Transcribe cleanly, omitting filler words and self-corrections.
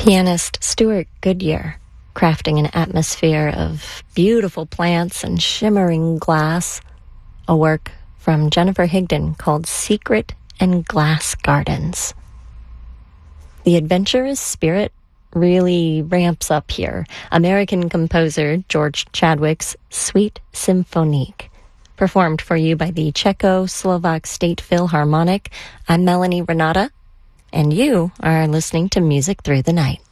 Pianist Stuart Goodyear, crafting an atmosphere of beautiful plants and shimmering glass, a work from Jennifer Higdon called Secret and Glass Gardens. The adventurous spirit really ramps up here. American composer George Chadwick's Suite Symphonique, performed for you by the Czechoslovak State Philharmonic. I'm Melanie Renata, and you are listening to Music Through the Night.